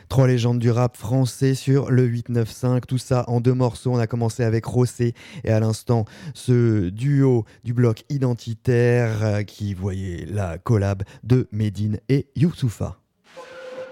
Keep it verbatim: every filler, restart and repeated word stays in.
Trois légendes du rap français sur le huit neuf cinq, tout ça en deux morceaux. On a commencé avec Rossé et à l'instant ce duo du bloc identitaire euh, qui voyait la collab de Medine et Youssoupha.